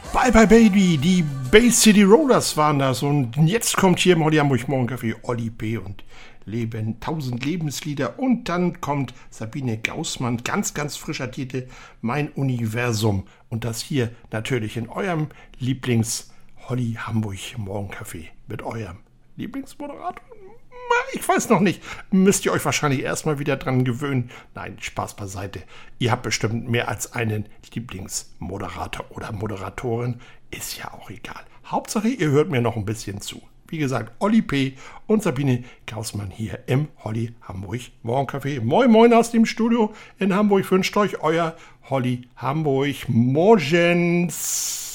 Bye Bye Baby, die Bay City Rollers waren das. Und jetzt kommt hier im Holly Hamburg Morgencafé Olli P. und Leben, 1000 Lebenslieder. Und dann kommt Sabine Gaußmann, ganz, ganz frischer Titel, Mein Universum. Und das hier natürlich in eurem Lieblings-Holly Hamburg Morgencafé mit eurem Lieblingsmoderator. Ich weiß noch nicht. Müsst ihr euch wahrscheinlich erstmal wieder dran gewöhnen. Nein, Spaß beiseite. Ihr habt bestimmt mehr als einen Lieblingsmoderator oder Moderatorin. Ist ja auch egal. Hauptsache, ihr hört mir noch ein bisschen zu. Wie gesagt, Olli P. und Sabine Gaußmann hier im Holly Hamburg Morgencafé. Moin Moin aus dem Studio in Hamburg. Wünscht euch euer Holly Hamburg Morgens.